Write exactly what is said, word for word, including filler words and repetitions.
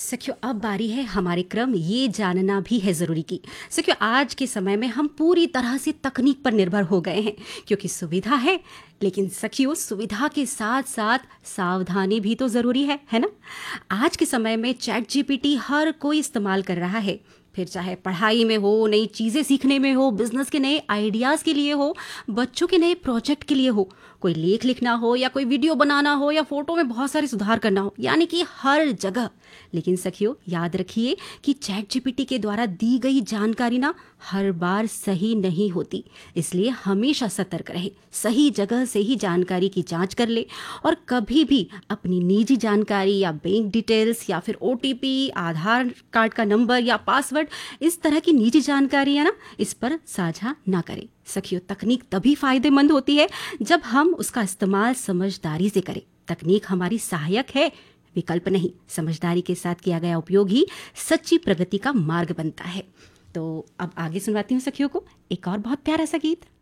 सखियों, अब बारी है हमारे क्रम ये जानना भी है ज़रूरी की। सखियों, आज के समय में हम पूरी तरह से तकनीक पर निर्भर हो गए हैं क्योंकि सुविधा है। लेकिन सखियों, सुविधा के साथ साथ सावधानी भी तो ज़रूरी है है ना। आज के समय में चैट जीपीटी हर कोई इस्तेमाल कर रहा है, फिर चाहे पढ़ाई में हो, नई चीज़ें सीखने में हो, बिजनेस के नए आइडियाज़ के लिए हो, बच्चों के नए प्रोजेक्ट के लिए हो, कोई लेख लिखना हो या कोई वीडियो बनाना हो या फोटो में बहुत सारे सुधार करना हो, यानी कि हर जगह। लेकिन सखियों, याद रखिए कि चैट जीपीटी के द्वारा दी गई जानकारी ना हर बार सही नहीं होती, इसलिए हमेशा सतर्क रहे, सही जगह से ही जानकारी की जांच कर ले और कभी भी अपनी निजी जानकारी या बैंक डिटेल्स या फिर ओटीपी, आधार कार्ड का नंबर या पासवर्ड, इस तरह की निजी जानकारी है ना, इस पर साझा ना करें। सखियों, तकनीक तभी फायदेमंद होती है जब हम उसका इस्तेमाल समझदारी से करें। तकनीक हमारी सहायक है, विकल्प नहीं। समझदारी के साथ किया गया उपयोग ही सच्ची प्रगति का मार्ग बनता है। तो अब आगे सुनवाती हूँ सखियों को एक और बहुत प्यारा सा गीत।